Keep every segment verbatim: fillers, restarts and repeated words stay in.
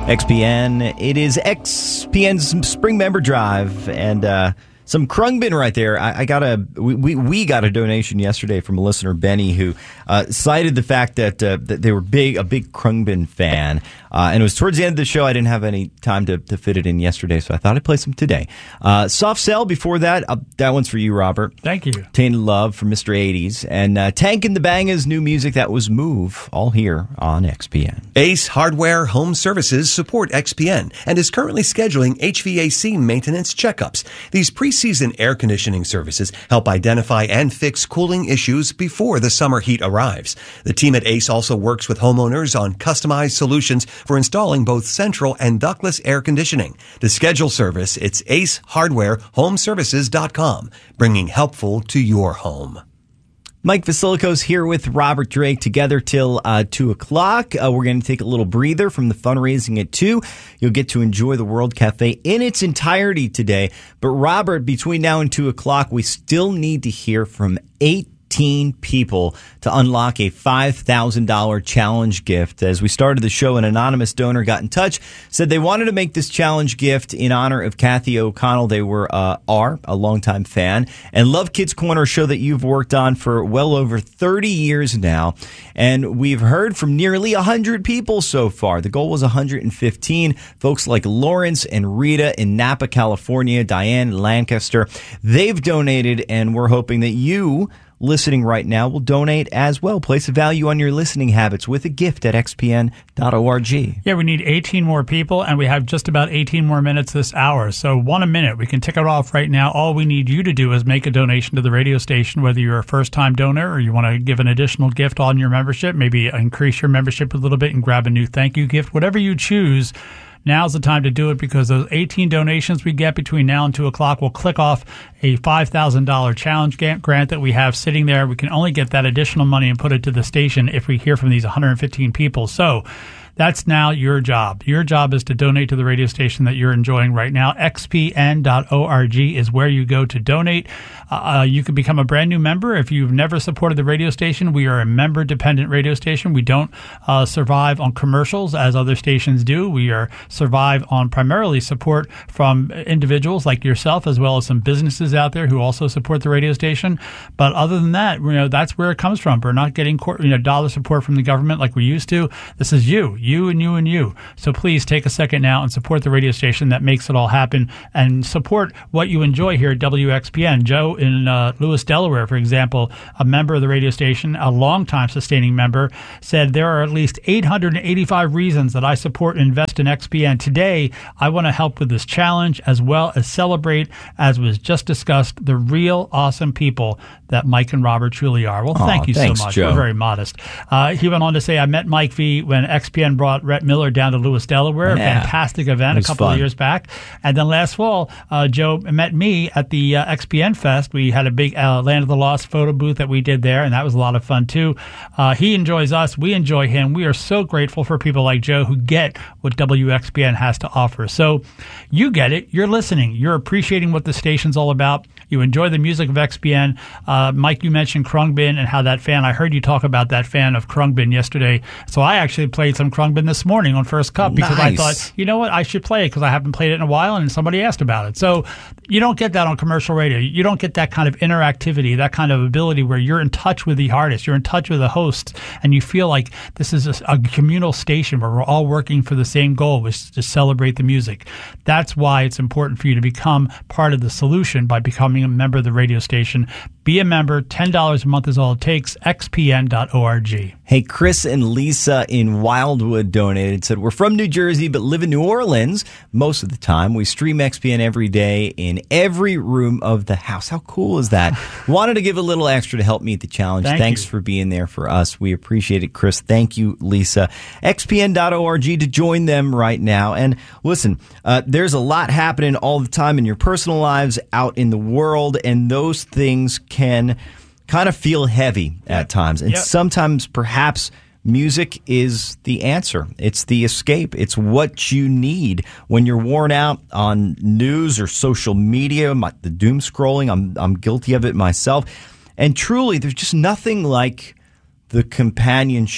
X P N. It is X P N's Spring Member Drive, and uh, some Krungbin right there. I, I got a we, we we got a donation yesterday from a listener, Benny, who uh, cited the fact that uh, that they were big a big Krungbin fan, uh, and it was towards the end of the show. I didn't have any time to, to fit it in yesterday, so I thought I'd play some today. Uh, Soft Cell before that. Uh, that one's for you, Robert. Thank you. Tainted Love from Mister eighties, and uh, Tank and the Bangas new music. That was Move. All here on X P N. Ace Hardware Home Services support X P N and is currently scheduling H V A C maintenance checkups. These pre-season air conditioning services help identify and fix cooling issues before the summer heat arrives. The team at Ace also works with homeowners on customized solutions for installing both central and ductless air conditioning. To schedule service, it's ace hardware home services dot com, bringing helpful to your home. Mike Vasilico's here with Robert Drake together till uh, two o'clock. Uh, we're going to take a little breather from the fundraising at two. You'll get to enjoy the World Cafe in its entirety today. But Robert, between now and two o'clock, we still need to hear from eighteen people to unlock a five thousand dollars challenge gift. As we started the show, an anonymous donor got in touch, said they wanted to make this challenge gift in honor of Kathy O'Connell. They were uh, are a longtime fan and love Kids Corner, a show that you've worked on for well over thirty years now. And we've heard from nearly one hundred people so far. The goal was one hundred fifteen. Folks like Lawrence and Rita in Napa, California, Diane in Lancaster, they've donated, and we're hoping that you listening right now will donate as well. Place a value on your listening habits with a gift at x p n dot org. Yeah, we need eighteen more people, and we have just about eighteen more minutes this hour. So one a minute. We can tick it off right now. All we need you to do is make a donation to the radio station, whether you're a first-time donor or you want to give an additional gift on your membership, maybe increase your membership a little bit and grab a new thank you gift. Whatever you choose, now's the time to do it, because those eighteen donations we get between now and two o'clock will click off a five thousand dollars challenge grant that we have sitting there. We can only get that additional money and put it to the station if we hear from these one hundred fifteen people. So that's now your job. Your job is to donate to the radio station that you're enjoying right now. x p n dot org is where you go to donate. Uh, you can become a brand new member if you've never supported the radio station. We are a member-dependent radio station. We don't uh, survive on commercials as other stations do. We are survive on primarily support from individuals like yourself, as well as some businesses out there who also support the radio station. But other than that, you know, that's where it comes from. We're not getting you know dollar support from the government like we used to. This is you. You and you and you. So please take a second now and support the radio station that makes it all happen, and support what you enjoy here at W X P N. Joe in uh, Lewis, Delaware, for example, a member of the radio station, a longtime sustaining member, said there are at least eight hundred eighty-five reasons that I support and invest in X P N. Today, I want to help with this challenge as well as celebrate, as was just discussed, the real awesome people that Mike and Robert truly are. Well, thank Aw, you thanks, so much. Joe. We're very modest. Uh, he went on to say, I met Mike V when X P N brought Rhett Miller down to Lewis, Delaware. Yeah. A fantastic event a couple fun. of years back. And then last fall, uh, Joe met me at the uh, X P N Fest. We had a big uh, Land of the Lost photo booth that we did there, and that was a lot of fun too. Uh, he enjoys us. We enjoy him. We are so grateful for people like Joe who get what W X P N has to offer. So you get it. You're listening. You're appreciating what the station's all about. You enjoy the music of X P N. Uh, Mike, you mentioned Krungbin and how that fan, I heard you talk about that fan of Krungbin yesterday. So I actually played some Krungbin this morning on First Cup because Nice. I thought, you know what, I should play it because I haven't played it in a while and somebody asked about it. So you don't get that on commercial radio. You don't get that kind of interactivity, that kind of ability where you're in touch with the artist, you're in touch with the host, and you feel like this is a, a communal station where we're all working for the same goal, which is to celebrate the music. That's why it's important for you to become part of the solution by becoming a member of the radio station. Be a member. ten dollars a month is all it takes. x p n dot org. Hey, Chris and Lisa in Wildwood donated, said, we're from New Jersey but live in New Orleans most of the time. We stream X P N every day in every room of the house. How cool is that? Wanted to give a little extra to help meet the challenge. Thank Thanks you. for being there for us. We appreciate it, Chris. Thank you, Lisa. x p n dot org to join them right now. And listen, uh, there's a lot happening all the time in your personal lives, out in the world, and those things can kind of feel heavy at times. And Yep. sometimes perhaps music is the answer. It's the escape. It's what you need when you're worn out on news or social media, my, the doom scrolling. I'm, I'm guilty of it myself. And truly, there's just nothing like the companionship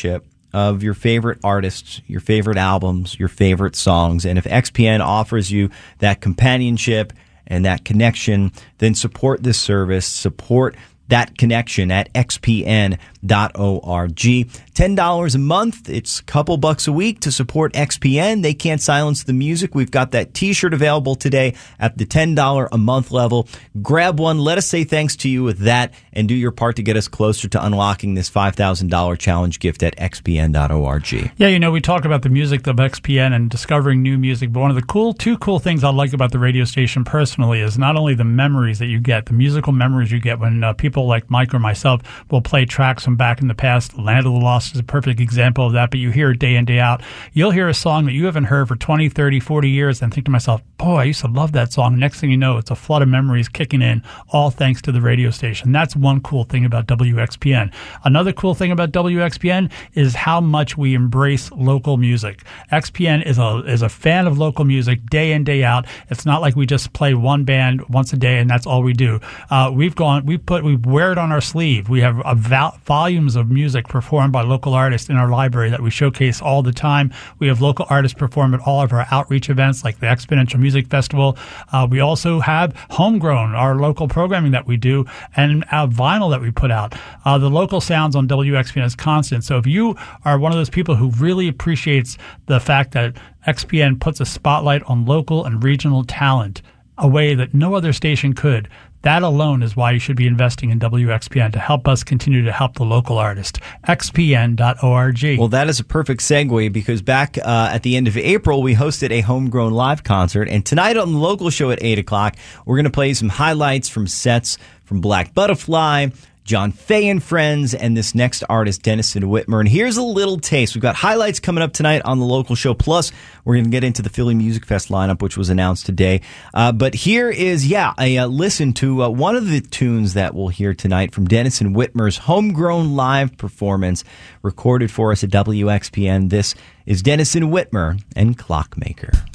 of your favorite artists, your favorite albums, your favorite songs. And if X P N offers you that companionship and that connection, then support this service, support that connection at x p n dot org. ten dollars a month. It's a couple bucks a week to support X P N. They can't silence the music. We've got that t-shirt available today at the ten dollars a month level. Grab one. Let us say thanks to you with that and do your part to get us closer to unlocking this five thousand dollars challenge gift at x p n dot org. Yeah, you know, we talk about the music of X P N and discovering new music, but one of the cool, two cool things I like about the radio station personally is not only the memories that you get, the musical memories you get when uh, people like Mike or myself will play tracks from back in the past. Land of the Lost is a perfect example of that, but you hear it day in, day out. You'll hear a song that you haven't heard for twenty, thirty, forty years and think to myself, boy, I used to love that song. Next thing you know, it's a flood of memories kicking in, all thanks to the radio station. That's one cool thing about W X P N. Another cool thing about W X P N is how much we embrace local music. X P N is a is a fan of local music day in, day out. It's not like we just play one band once a day and that's all we do. Uh, we've gone, we put, we wear it on our sleeve. We have a val- volumes of music performed by local artists in our library that we showcase all the time. We have local artists perform at all of our outreach events like the Exponential Music Festival. Uh, we also have Homegrown, our local programming that we do, and our vinyl that we put out. Uh, the local sounds on W X P N is constant. So if you are one of those people who really appreciates the fact that X P N puts a spotlight on local and regional talent, a way that no other station could, that alone is why you should be investing in W X P N to help us continue to help the local artist. x p n dot org. Well, that is a perfect segue because back uh, at the end of April, we hosted a Homegrown live concert. And tonight on the local show at eight o'clock, we're going to play some highlights from sets from Black Butterfly, John Fay and Friends, and this next artist, Dennison Whitmer. And here's a little taste. We've got highlights coming up tonight on the local show. Plus, we're going to get into the Philly Music Fest lineup, which was announced today. Uh, but here is, yeah, a uh, listen to uh, one of the tunes that we'll hear tonight from Dennison Whitmer's Homegrown live performance recorded for us at W X P N. This is Dennison Whitmer and Clockmaker.